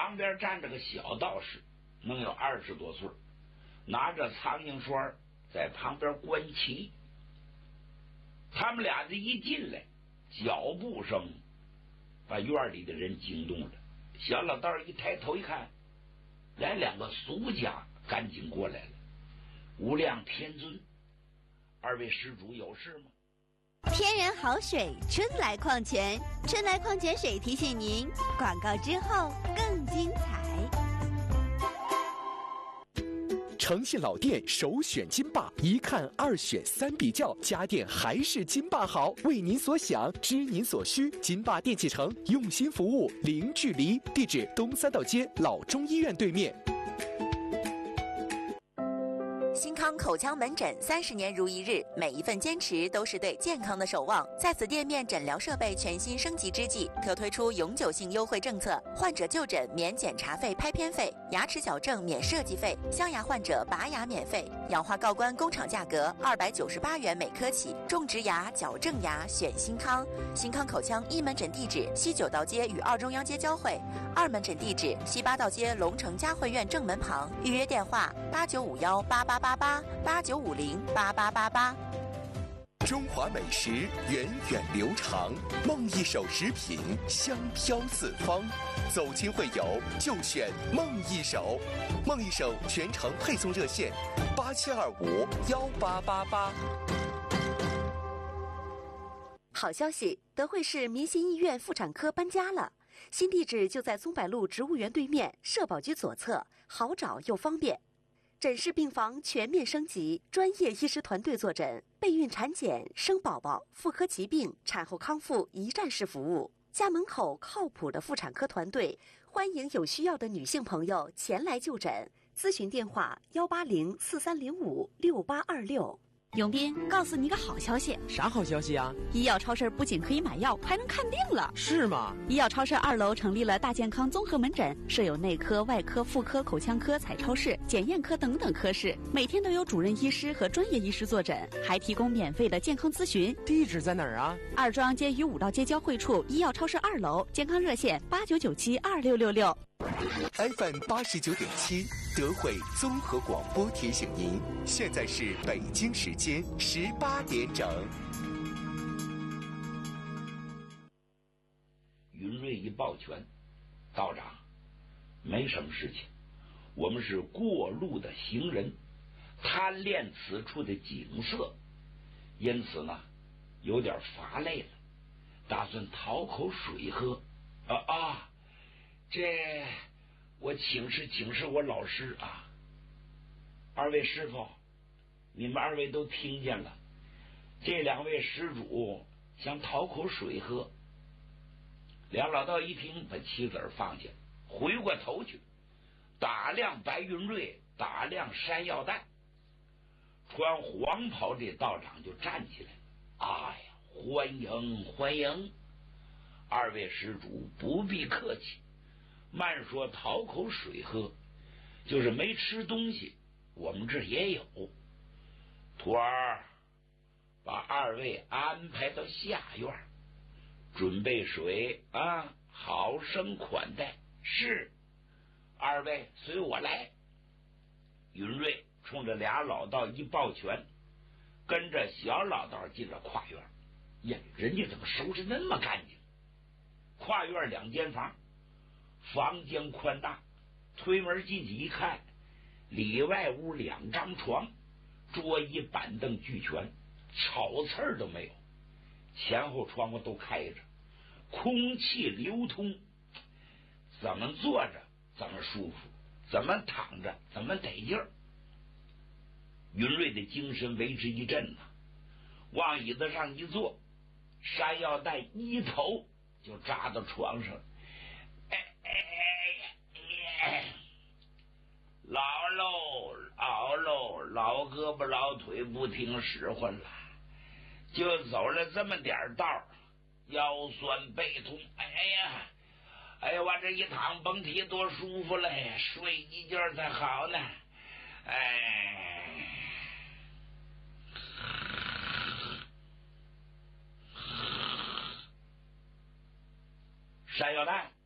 旁边站着个小道士，能有20多岁，拿着苍蝇栓在旁边观棋。他们俩这一进来，脚步声把院里的人惊动了。小老道一抬头一看，来2个俗家赶紧过来了。无量天尊，2位施主有事吗？ 天然好水，春来矿泉，春来矿泉水提醒您，广告之后更精彩。 诚信老店首选金霸，一看2选3比较，家电还是金霸好。为您所想，知您所需，金霸电器城用心服务，零距离。地址：东3道街老中医院对面。 新康口腔门诊30年如一日，每一份坚持都是对健康的守望。在此店面诊疗设备全新升级之际，特推出永久性优惠政策：患者就诊免检查费、拍片费，牙齿矫正免设计费，镶牙患者拔牙免费，氧化锆关工厂价格298元每颗起。种植牙、矫正牙选新康。新康口腔1门诊地址：西9道街与2中央街交汇，2门诊地址：西8道街龙城嘉汇院正门旁。预约电话：89518888，89508888。 中华美食源远流长，梦一手食品香飘四方。走亲会友就选梦一手，梦一手全程配送热线87251888。 好消息，德惠市民心医院妇产科搬家了，新地址就在松柏路植物园对面，社保局左侧，好找又方便。诊室病房全面升级，专业医师团队坐诊，备孕产检、生宝宝、妇科疾病、产后康复一站式服务。家门口靠谱的妇产科团队，欢迎有需要的女性朋友前来就诊。咨询电话18043056826。 永斌，告诉你个好消息。 啥好消息啊？ 医药超市不仅可以买药，还能看病了。 是吗？ 医药超市2楼成立了大健康综合门诊，设有内科、外科、妇科、口腔科、彩超室、检验科等等科室，每天都有主任医师和专业医师坐诊，还提供免费的健康咨询。 地址在哪儿啊 ？2中央街与5道街交汇处，医药超市2楼，健康热线89972666。 FM 89.7，德惠综合广播提醒您，现在是北京时间18点整。 云瑞一抱拳，道长，没什么事情，我们是过路的行人，贪恋此处的景色，因此呢，有点乏累了，打算讨口水喝。这我请示我老师啊。2位师傅，你们2位都听见了，这2位施主想讨口水喝。梁老道一听，把棋子放下，回过头去打量白云瑞，打量山药蛋。穿黄袍这道长就站起来了，哎呀，欢迎欢迎，2位施主不必客气，慢说讨口水喝，就是没吃东西，我们这也有。徒儿，把2位安排到下院，准备水啊，好生款待。是，2位随我来。云瑞冲着俩老道一抱拳，跟着小老道进了跨院。呀，人家怎么收拾那么干净？跨院2间房，房间宽大，推门进去一看，里外屋2张床，桌椅板凳俱全，草刺都没有，前后窗户都开着，空气流通，怎么坐着怎么舒服，怎么躺着怎么得劲儿。云瑞的精神为之一振呐，往椅子上一坐，山药蛋一头就扎到床上，老喽，老胳膊老腿不听使唤了，就走了这么点道，腰酸背痛，哎呀，往这一躺甭提多舒服了，睡一觉才好呢。山药蛋，